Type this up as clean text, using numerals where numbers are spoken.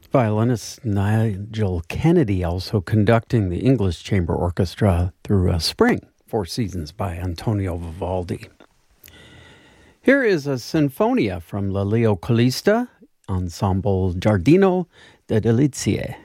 Violinist Nigel Kennedy also conducting the English Chamber Orchestra through Spring, Four Seasons by Antonio Vivaldi. Here is a sinfonia from La Leo Calista, Ensemble Giardino de Delizie.